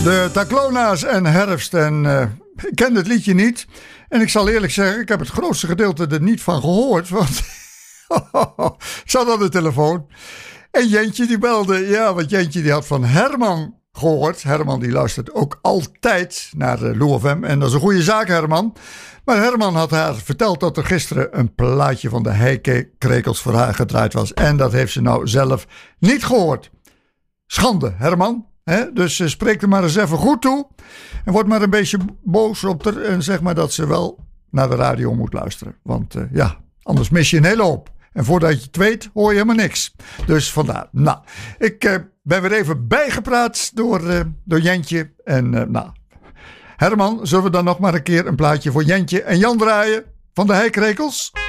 De Taclona's en herfst. En ik ken het liedje niet. En ik zal eerlijk zeggen, ik heb het grootste gedeelte er niet van gehoord. Want ik zat aan de telefoon. En Jentje die belde. Ja, want Jentje die had van Herman gehoord. Herman die luistert ook altijd naar Lou FM. En dat is een goede zaak, Herman. Maar Herman had haar verteld dat er gisteren een plaatje van de Heikrekels voor haar gedraaid was. En dat heeft ze nou zelf niet gehoord. Schande, Herman. Dus spreek er maar eens even goed toe. En word maar een beetje boos op haar. En zeg maar dat ze wel naar de radio moet luisteren. Want anders mis je een hele hoop. En voordat je het weet, hoor je helemaal niks. Dus vandaar. Nou, ik ben weer even bijgepraat door Jentje. En Herman, zullen we dan nog maar een keer een plaatje voor Jentje en Jan draaien van de Heikrekels?